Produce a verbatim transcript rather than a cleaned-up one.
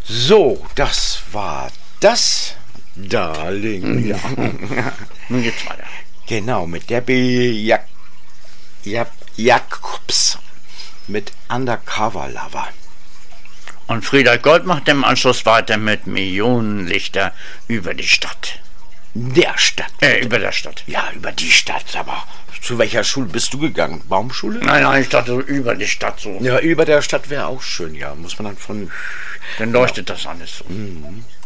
So, das war das, Darling. Ja. Nun geht's weiter. Genau, mit Debbie Jak Jak Jacobs mit Undercover Lover. Und Frieda Gold macht im Anschluss weiter mit Millionenlichter über die Stadt. Der Stadt. Äh, über der Stadt. Ja, über die Stadt, aber zu welcher Schule bist du gegangen? Baumschule? Nein, nein, ich dachte so über die Stadt so. Ja, über der Stadt wäre auch schön, ja. Muss man dann von... Dann leuchtet ja. das alles so. Mhm.